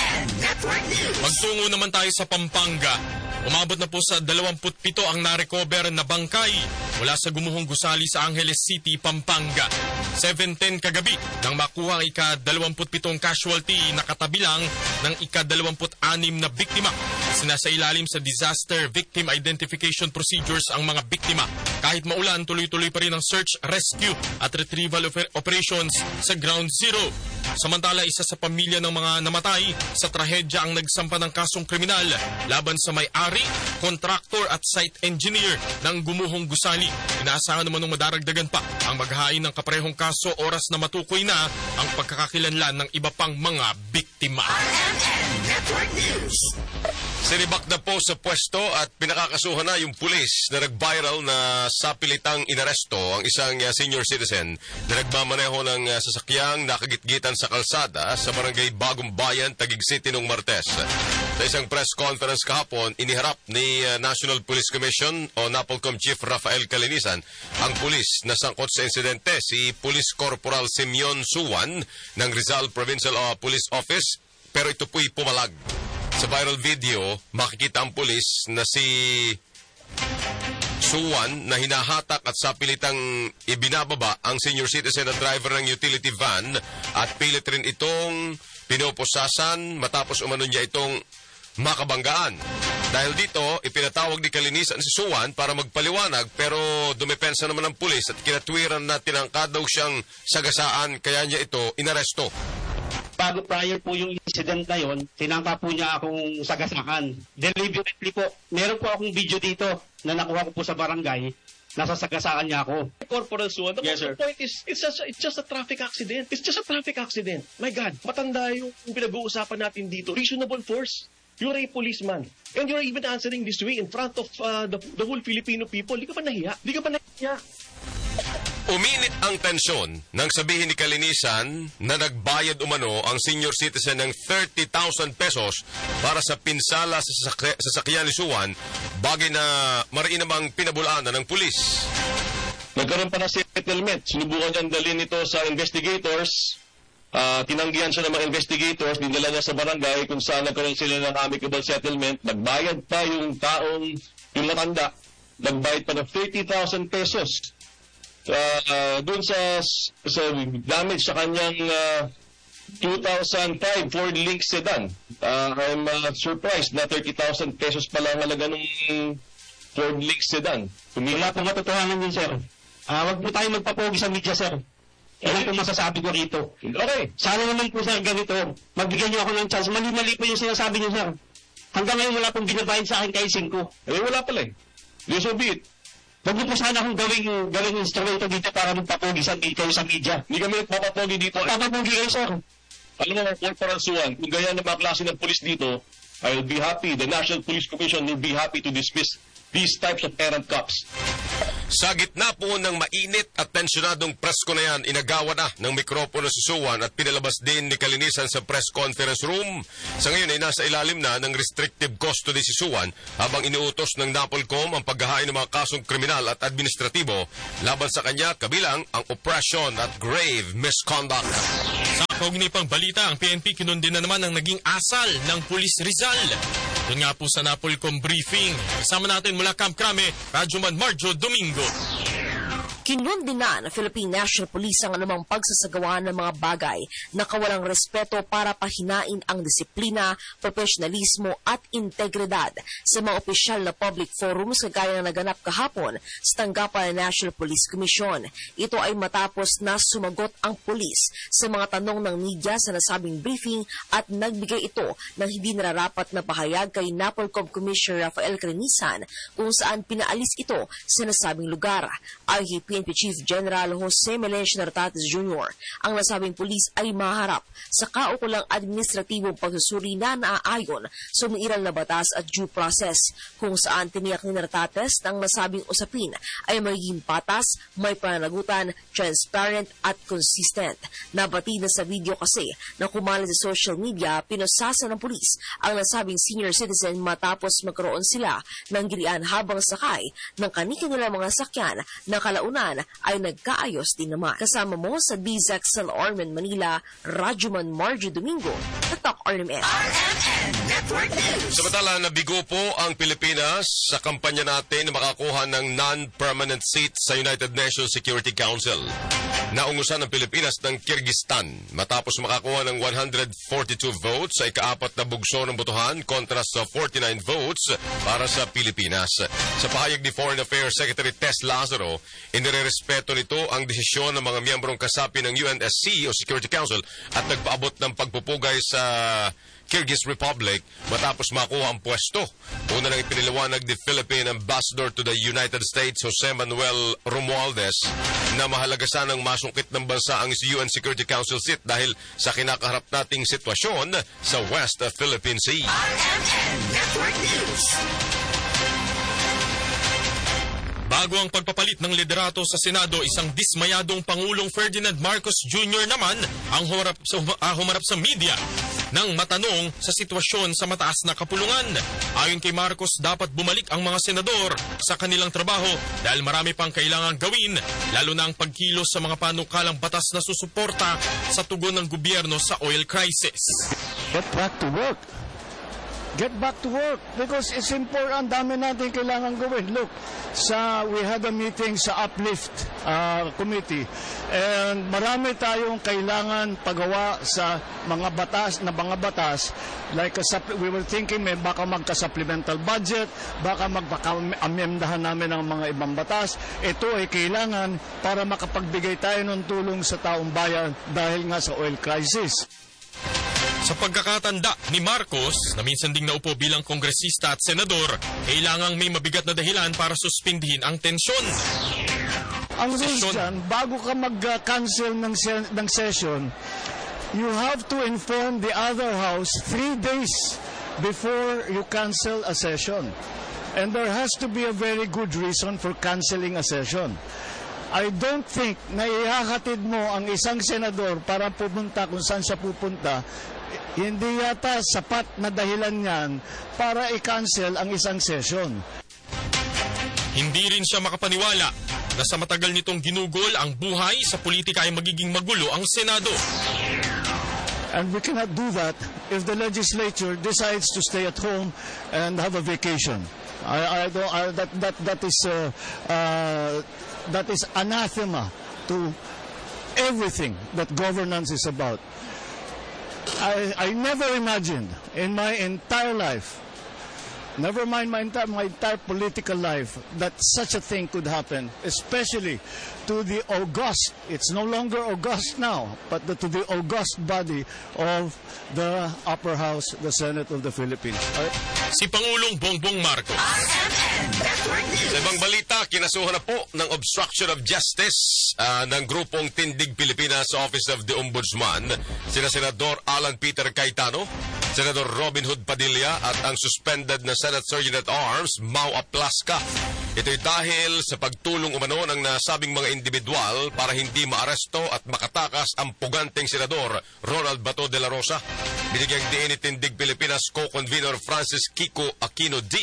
Magtungo naman tayo sa Pampanga. Umabot na po sa dalawampu't pito ang narecover na bangkay mula sa gumuhong gusali sa Angeles City, Pampanga. seven ten kagabi nang makuha ang ika-dalawamput pitong casualty na katabilang ng ika-dalawamput anim na biktima. Sinasailalim sa Disaster Victim Identification Procedures ang mga biktima. Kahit maulan, tuloy-tuloy pa rin ang search, rescue at retrieval oper- operations sa Ground Zero. Samantala, isa sa pamilya ng mga namatay sa trahedya ang nagsampa ng kasong kriminal laban sa may-ari, kontraktor at site engineer ng gumuhong gusali. Inaasahan naman ng madaragdagan pa ang maghahain ng kaparehong kaso oras na matukoy na ang pagkakakilanlan ng iba pang mga biktima. Sinibak na po sa pwesto at pinakakasuhan na yung pulis na nag-viral na sapilitang inaresto ang isang uh, senior citizen na nagmamaneho ng uh, sasakyang nakagitgitan sa kalsada sa barangay Bagong Bayan, Taguig City noong Martes. Sa isang press conference kahapon, iniharap ni uh, National Police Commission o NAPOLCOM Chief Rafael Calinisan ang pulis na sangkot sa insidente, si Police Corporal Simeon Suwan ng Rizal Provincial uh, Police Office, pero ito po'y pumalag. Sa viral video, makikita ang pulis na si Suwan na hinahatak at sapilitang ibinababa ang senior citizen na driver ng utility van at pilit rin itong pinoposasan matapos umano niya itong makabanggaan. Dahil dito, ipinatawag ni Kalinisan si Suwan para magpaliwanag pero dumepensa naman ng pulis at kinatwiran na tinangkad daw siyang sagasaan kaya niya ito inaresto. Bago prior po yung incident na yon, tinangka po niya akong sagasakan. Deliberately po, meron po akong video dito na nakuha ko po sa barangay, nasa sagasaan niya ako. Corporal Suwan, the yes, sir. point is, it's just, it's just a traffic accident. It's just a traffic accident. My God, matanda yung pinag-uusapan natin dito. Reasonable force. You're a policeman. And you're even answering this way in front of uh, the, the whole Filipino people. Di ka ba nahiya? Di ka ba nahiya? Uminit ang tensyon nang sabihin ni Kalinisan na nagbayad umano ang senior citizen ng thirty thousand pesos para sa pinsala sa sasak- sasakyan ni Suwan, bagay na mariin namang pinabulaanan ng pulis. Nagkaroon pa na settlement. Sinubukan niyang dalhin ito sa investigators. Uh, tinanggihan siya ng mga investigators, dinala niya sa barangay kung saan nagkaroon sila ng amicable settlement. Nagbayad pa yung taong, yung matanda, nagbayad pa ng thirty thousand pesos. Uh, uh, doon sa, sa damage sa kanyang uh, two thousand five Ford Link sedan. Uh, I'm uh, surprised na thirty thousand pesos pala ang halaga ng Ford Link sedan. Wala pong katotohanan yun, sir. Uh, wag po tayo magpapogi sa media, sir. Yan po masasabi ko rito. Okay. Sana naman po, sir, ganito. Magbigyan niyo ako ng chance. Mali-mali po yung sinasabi niyo, sir. Hanggang ngayon wala pong binabayad sa akin kay Cinco. Eh, wala pala eh. Yes, so be it. Huwag niyo po sana akong gawing, gawing instrumento dito para magpapogi sa, kayo sa media. Hindi kami magpapogi dito. Papapogi kayo, sir. Alam mo, Corporal Suwan, kung ganyan na mga klase ng police dito, I will be happy. The National Police Commission will be happy to dismiss these types of errant cops. Sa gitna po ng mainit at tensyonadong presko na yan, inagawa na ng mikropono si Suwan at pinalabas din ni Kalinisan sa press conference room. Sa ngayon ay nasa ilalim na ng restrictive custody si Suwan habang iniutos ng NAPOLCOM ang paghahain ng mga kasong kriminal at administratibo laban sa kanya, kabilang ang oppression at grave misconduct. Sa kaugnipang balita, ang P N P kinundin na naman ang naging asal ng Pulis Rizal. Doon nga po sa NAPOLCOM briefing. Kasama natin mula Camp Crame, Radyoman Marjo Domingo. Kinundina ng Philippine National Police ang anumang pagsasagawa ng mga bagay na kawalang respeto para pahinain ang disiplina, profesionalismo at integridad sa mga opisyal na public forums kagaya ng naganap kahapon sa tanggapan ng National Police Commission. Ito ay matapos na sumagot ang pulis sa mga tanong ng media sa nasabing briefing at nagbigay ito ng hindi nararapat na pahayag kay NAPOLCOM Commissioner Rafael Kalinisan kung saan pinaalis ito sa nasabing lugar. Ay P N P Chief General Jose Melencio Nartates Junior ang nasabing pulis ay maharap sa kaukulang administratibong pagsusuri na naaayon sa umiiral na batas at due process, kung saan tiniyak ni Nartates na ang nasabing usapin ay magiging patas, may pananagutan, transparent at consistent. Nabati na sa video kasi na kumalat sa social media, pinusasa ng pulis ang nasabing senior citizen matapos magkaroon sila ng gilian habang sakay ng kanilang mga sakyan na kalaunan ay nagkaayos din naman. Kasama mo sa D Z X L Ormen Manila, Radyoman Marjo Domingo, Tatak R M N. R M N Network News. Samantala, nabigo po ang Pilipinas sa kampanya natin na makakuha ng non-permanent seat sa United Nations Security Council. Naungusan ng Pilipinas ng Kyrgyzstan matapos makakuha ng one hundred forty-two votes sa ikaapat na bugso ng botohan kontra sa forty-nine votes para sa Pilipinas. Sa pahayag ni Foreign Affairs Secretary Tess Lazaro, inirerespeto nito ang desisyon ng mga miyembrong kasapi ng U N S C o Security Council at nagpaabot ng pagpupugay sa Kyrgyz Republic matapos makuha ang pwesto. Una nang ipiniliwanag ni Philippine Ambassador to the United States Jose Manuel Romualdez na mahalaga sanang masungkit ng bansa ang U N Security Council seat dahil sa kinakaharap nating sitwasyon sa West Philippine Sea. R M N Network News. Bago ang pagpapalit ng liderato sa Senado, isang dismayadong Pangulong Ferdinand Marcos Junior naman ang humarap sa, uh, humarap sa media nang matanong sa sitwasyon sa mataas na kapulungan. Ayon kay Marcos, dapat bumalik ang mga senador sa kanilang trabaho dahil marami pang kailangang gawin, lalo na ang pagkilos sa mga panukalang batas na susuporta sa tugon ng gobyerno sa oil crisis. Get back to work. Get back to work because it's important. Dami natin kailangan gawin. Look, sa we had a meeting sa Uplift uh, Committee and marami tayong kailangan pagawa sa mga batas na mga batas like a, we were thinking may baka magka-supplemental budget, baka magpaka-amyendahan namin ng mga ibang batas. Ito ay kailangan para makapagbigay tayo ng tulong sa taong bayan dahil nga sa oil crisis. Sa pagkakatanda ni Marcos, na minsan ding naupo bilang kongresista at senador, kailangang may mabigat na dahilan para suspindihin ang tensyon. Ang rules dyan, bago ka mag-cancel ng, se- ng session, you have to inform the other house three days before you cancel a session. And there has to be a very good reason for canceling a session. I don't think na ihahatid mo ang isang senador para pupunta kung saan siya pupunta. Hindi yata sapat na dahilan yan para i-cancel ang isang session. Hindi rin siya makapaniwala na sa matagal nitong ginugol ang buhay sa politika ay magiging magulo ang Senado. And we cannot do that if the legislature decides to stay at home and have a vacation. I, I don't. I, that that that is uh, uh, that is anathema to everything that governance is about. I I never imagined in my entire life, never mind my entire my entire political life, that such a thing could happen, especially to the august, it's no longer august now, but the, to the august body of the upper house, the Senate of the Philippines. Right? Si Pangulong Bongbong Marcos. Sa ibang balita, kinasuhan na po ng obstruction of justice uh, ng grupong Tindig Pilipinas sa Office of the Ombudsman, sina Senador Alan Peter Cayetano, Senador Robin Hood Padilla at ang suspended na Senate Sergeant at Arms, Mau Aplasca. Ito'y dahil sa pagtulong umano ng nasabing mga individual para hindi maaresto at makatakas ang puganteng Senador Ronald Bato de la Rosa. Binigyang diin ni Tindig Pilipinas Co-Convenor Francis Kiko Aquino D.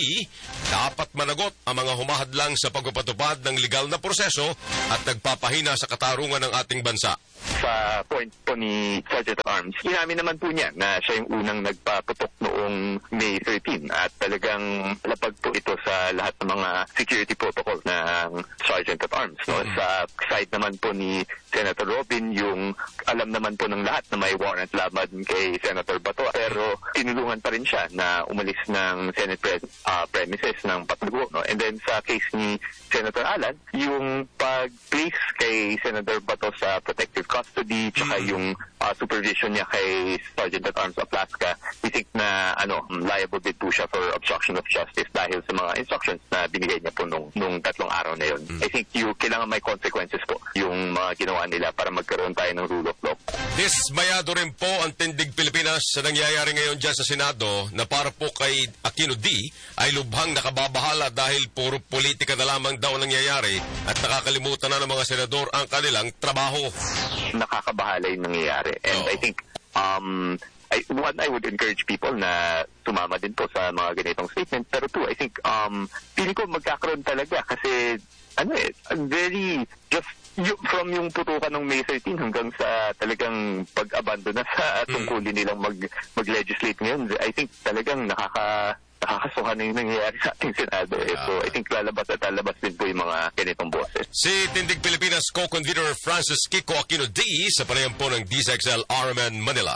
dapat managot ang mga humahadlang sa pagpapatupad ng legal na proseso at nagpapahina sa katarungan ng ating bansa. Sa point po ni Sergeant at Arms, inamin naman po niya na siya yung unang nagpaputok noong May thirteenth at talagang lapag po ito sa lahat ng mga security protocol ng Sergeant at Arms. No? Mm-hmm. Sa side naman po ni Senator Robin, yung alam naman po ng lahat na may warrant laban kay Senator Bato, pero tinulungan pa rin siya na umalis ng Senate pre- uh, premises ng patugo. No? And then sa case ni Senator Alan, yung pag-place kay Senator Bato sa protective custody, tsaka mm-hmm. yung uh, supervision niya kay Sergeant at Arms Aplasca, we think na ano, liable din po siya for obstruction of justice dahil sa mga instructions na binigay niya po nung, nung tatlong araw na yun. Mm-hmm. I think you, kailangan may consequences po yung mga ginawa nila para magkaroon tayo ng rule of law. Dismayado rin po ang Tindig Pilipinas sa nangyayari ngayon dyan sa Senado na para po kay Aquino D ay lubhang nakababahala dahil puro politika na lamang daw nangyayari at nakakalimutan na ng mga senador ang kanilang trabaho. Nakakabahala yung nangyayari. And oh. I think, um, I, one, I would encourage people na sumama din po sa mga ganitong statement. Pero two, I think, um, feeling ko magkakaroon talaga kasi, ano eh, very, just, yung, from yung putukan ng May thirteenth hanggang sa talagang pag-abandon na sa tungkulin nilang mag, mag-legislate ngayon, I think talagang nakaka... nakakasuhan na yung nangyayari sa ating Senado. Eh. So, I think lalabas at lalabas din po yung mga ganitong boses. Si Tindig Pilipinas Co-Convenor Francis Kiko Aquino D sa panayam po ng D S X L R M N Manila.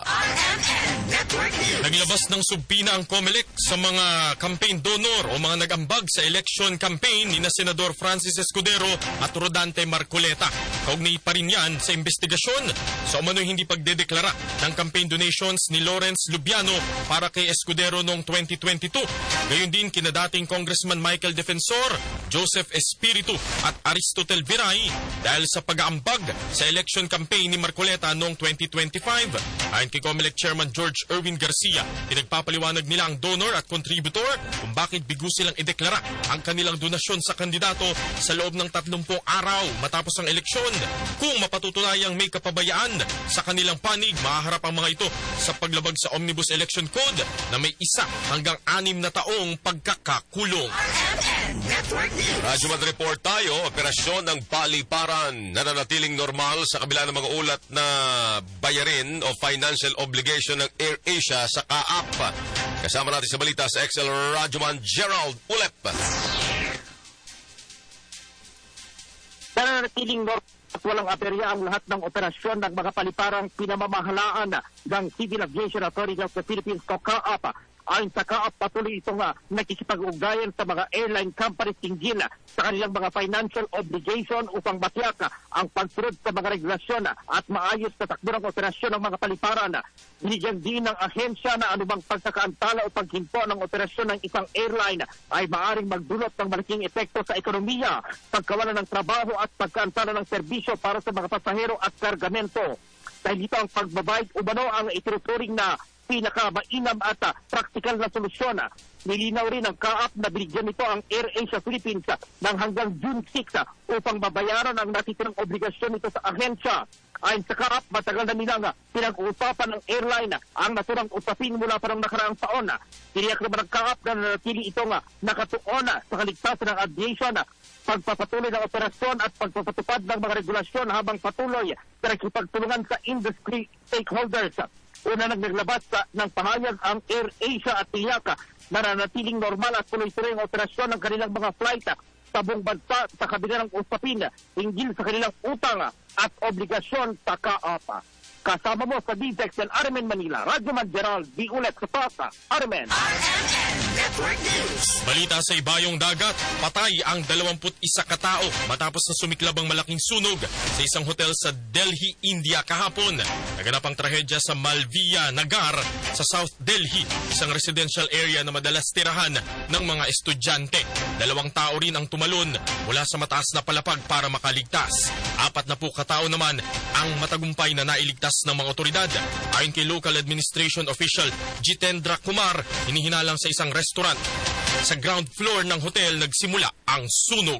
Naglabas ng subpina ang COMELEC sa mga campaign donor o mga nag-ambag sa election campaign ni na Senador Francis Escudero at Rodante Marcoleta. Kaugnay pa rin yan sa investigasyon sa umano'y hindi pagdedeklara ng campaign donations ni Lawrence Lubiano para kay Escudero noong twenty twenty-two. Gayon din kina dating Congressman Michael Defensor, Joseph Espiritu at Aristotel Viray dahil sa pag-aambag sa election campaign ni Marcoleta noong twenty twenty-five. Ayon kay COMELEC Chairman George Erwin Garcia, pinagpapaliwanag nila ang donor at contributor kung bakit bigo silang ideklara ang kanilang donasyon sa kandidato sa loob ng tatlumpung araw matapos ang eleksyon. Kung mapatutunayang may kapabayaan sa kanilang panig, mahaharap ang mga ito sa paglabag sa Omnibus Election Code na may isa hanggang anim na taong pagkakakulong. Radyo Man Report tayo, operasyon ng paliparan nananatiling normal sa kabila ng mga ulat na bayarin o financial obligation ng AirAsia sa C A A P. Kasama natin sa balita sa X L Radyo Man Gerald Ulep. Nananatiling normal at walang aberya ang lahat ng operasyon ng mga paliparang pinamamahalaan ng Civil Aviation Authority of the Philippines o C A A P. Ayon sa C A A P, patuloy itong uh, nakikipag-ugnayan sa mga airline companies tinggil sa kanilang mga financial obligation upang matiyak ang pagsunod sa mga regulasyon at maayos na takbo ng operasyon ng mga paliparan. Binigyan din ng ahensya na anumang pagkakaantala o paghinto ng operasyon ng isang airline ay maaring magdulot ng malaking epekto sa ekonomiya, pagkawalan ng trabaho at pagkaantala ng serbisyo para sa mga pasahero at kargamento. Dahil dito ang pagbabayad umano ang itinuturing na pinakamainam at uh, praktikal na solusyon. Nilinaw rin ng K A A P na binigyan nito ang AirAsia Philippines uh, ng hanggang June six uh, upang babayaran ang natitirang obligasyon nito sa ahensya. Ayon sa K A A P, matagal na nilang uh, pinag-uusapan ng airline uh, ang naturang usapin mula pa ng nakaraang taon. Uh. Tiniyak naman ng K A A P na nanatili itong uh, nakatuon uh, sa kaligtasan ng aviation, uh, pagpapatuloy ng operasyon at pagpapatupad ng mga regulasyon habang patuloy na nakipagtulungan sa industry stakeholders. Una nang naglabas uh, ng pahayag ang AirAsia at tiyak uh, na nanatiling normal at tuloy-tuloy ang operasyon ng kanilang mga flight uh, sa buong bansa sa kabila ng usapin uh, hinggil sa kanilang utang uh, at obligasyon sa K A A P. Kasama mo sa D Z X and R M N Manila, Radyo Man Gerald, di ulit sa Pasa, R M N. Balita sa ibayong dagat, patay ang dalawampu't isa katao matapos na sumiklab ang malaking sunog sa isang hotel sa Delhi, India kahapon. Naganap ang trahedya sa Malviya Nagar sa South Delhi, isang residential area na madalas tirahan ng mga estudyante. Dalawang tao rin ang tumalon mula sa mataas na palapag para makaligtas. Apat na po katao naman ang matagumpay na nailigtas ng mga otoridad. Ayon kay local administration official Jitendra Kumar, hinihinalang sa isang restaurant. Sa ground floor ng hotel nagsimula ang sunog.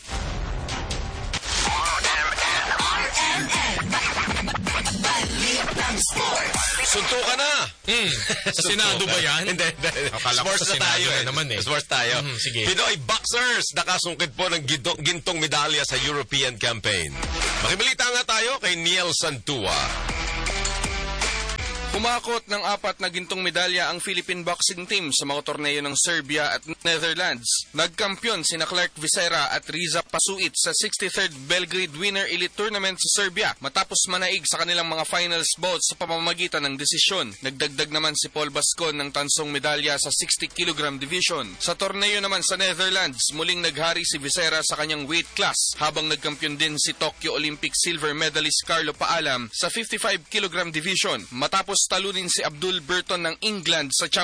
Suntukan na! Mm. Sa Senado ba yan? Hindi, hindi. Sports na tayo eh. naman eh. Sports tayo. Mm, sige. Pinoy boxers nakasungkit po ng gintong, gintong medalya sa European campaign. Makibalita nga tayo kay Niel Santua. Kumakot ng apat na gintong medalya ang Philippine boxing team sa mga torneo ng Serbia at Netherlands. Nagkampiyon sina Clark Visera at Riza Pasuit sa sixty-third Belgrade Winter Elite Tournament sa Serbia matapos manaig sa kanilang mga finals bouts sa pamamagitan ng desisyon. Nagdagdag naman si Paul Bascon ng tansong medalya sa sixty kilogram division. Sa torneo naman sa Netherlands, muling naghari si Visera sa kanyang weight class habang nagkampiyon din si Tokyo Olympic silver medalist Carlo Paalam sa fifty-five kilogram division matapos talunin si Abdul Burton ng England sa